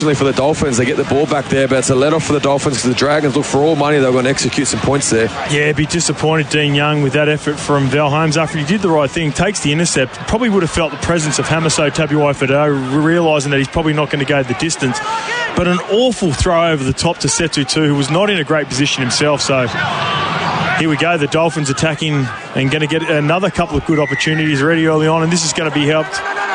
For the Dolphins, they get the ball back there, but it's a let-off for the Dolphins because the Dragons look for all money. They're going to execute some points there. Yeah, be disappointed, Dean Young, with that effort from Val Holmes after he did the right thing, takes the intercept. Probably would have felt the presence of Hamiso Tabuai-Fidow, realising that he's probably not going to go the distance. But an awful throw over the top to Setu, who was not in a great position himself. So here we go, the Dolphins attacking and going to get another couple of good opportunities ready early on, and this is going to be helped.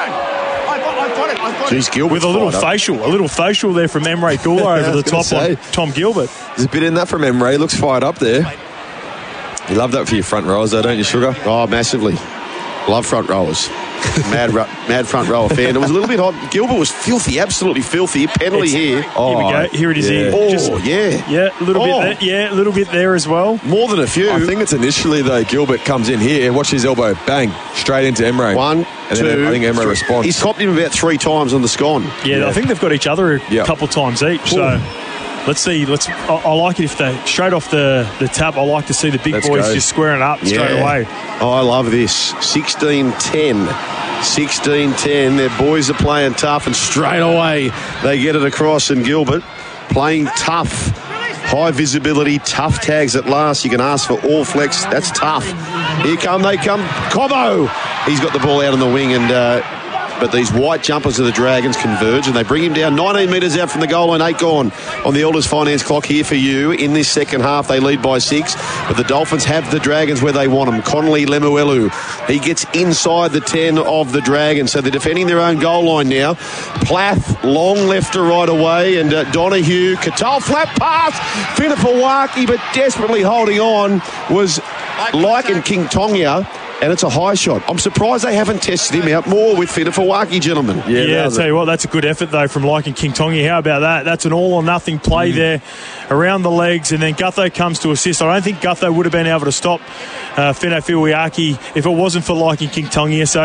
Jeez, Gilbert's with a little facial there from Emre Gula over the top on Tom Gilbert. There's a bit in that from Emre. Looks fired up there. You love that for your front rowers, though, don't you, Sugar? Oh, massively. Love front rowers. Mad front rower fan. It was a little bit hot. Gilbert was filthy, absolutely filthy. Penalty here. Here we go. Here it is. Yeah. Yeah, a little bit there. Yeah, a little bit there as well. More than a few. I think it's initially, though, Gilbert comes in here. Watch his elbow. Bang. Straight into Emre. One, and two. Then I think Emre responds. He's copped him about 3 times on the scone. Yeah, I think they've got each other a couple times each. So let's see. I like it if they straight off the tap. I like to see the big boys just squaring up straight away. Oh, I love this. 16-10. 16-10. Their boys are playing tough, and straight away they get it across. And Gilbert playing tough. High visibility, tough tags at last. You can ask for all flex. That's tough. Here they come. Cobbo. He's got the ball out on the wing, and but these white jumpers of the Dragons converge, and they bring him down 19 metres out from the goal line. 8 gone on the Elders Finance clock here for you. In this second half, they lead by 6, but the Dolphins have the Dragons where they want them. Connolly Lemuelu, he gets inside the 10 of the Dragons, so they're defending their own goal line now. Plath, long left to right away, and Donahue, Katal, flat pass, Finifawaki, but desperately holding on was Lycan King Tonga. And it's a high shot. I'm surprised they haven't tested him out more with Finifawaki, gentlemen. Yeah, I'll tell you what, that's a good effort, though, from Lycan King Tonga. How about that? That's an all-or-nothing play there around the legs, and then Gutho comes to assist. I don't think Gutho would have been able to stop Finifawaki if it wasn't for Lycan King Tonga. So